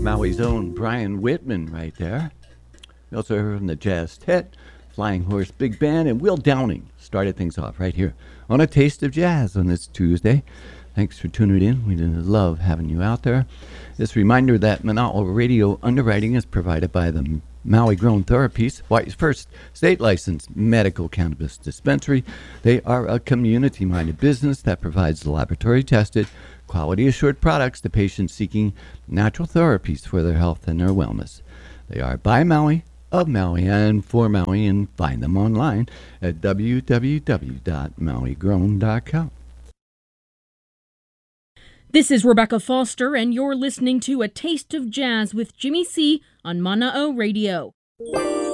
Maui's own Brian Whitman right there. We also heard from the Jazz Tet, Flying Horse Big Band, and Will Downing started things off right here on A Taste of Jazz on this Tuesday. Thanks for tuning in. We love having you out there. This reminder that Mana'o Radio underwriting is provided by the Maui Grown Therapies, Hawaii's first state-licensed medical cannabis dispensary. They are a community-minded business that provides laboratory-tested, quality-assured products to patients seeking natural therapies for their health and their wellness. They are by Maui, of Maui, and for Maui, and find them online at www.mauigrown.com. This is Rebecca Foster, and you're listening to A Taste of Jazz with Jimmy C. on Mana'o Radio.